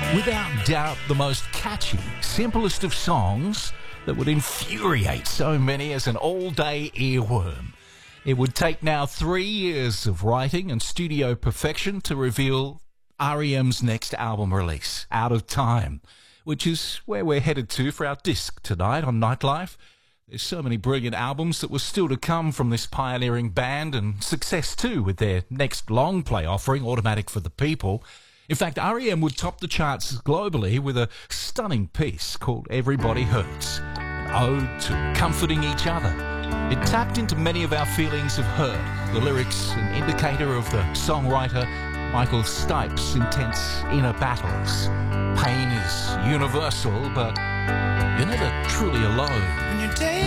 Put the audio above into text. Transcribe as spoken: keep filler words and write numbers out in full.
Without doubt, the most catchy, simplest of songs that would infuriate so many as an all-day earworm. It would take now three years of writing and studio perfection to reveal R E M's next album release, Out of Time, which is where we're headed to for our disc tonight on Nightlife. There's so many brilliant albums that were still to come from this pioneering band, and success too with their next long play offering, Automatic for the People. In fact, R E M would top the charts globally with a stunning piece called Everybody Hurts, an ode to comforting each other. It tapped into many of our feelings of hurt, the lyrics an indicator of the songwriter Michael Stipe's intense inner battles. Pain is universal, but you're never truly alone. When your day